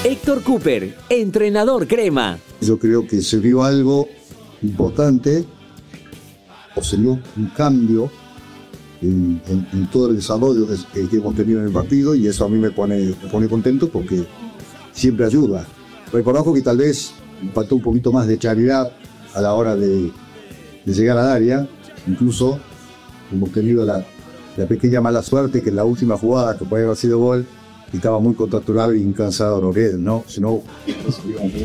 Héctor Cooper, entrenador crema. Yo creo que se vio algo importante, o se vio un cambio en todo el desarrollo que hemos tenido en el partido, y eso a mí me pone contento porque siempre ayuda. Reconozco que tal vez faltó un poquito más de claridad a la hora de llegar al área. Incluso hemos tenido la pequeña mala suerte que en la última jugada, que puede haber sido gol, estaba muy contracturado y cansado Nogués, ¿no? Si no,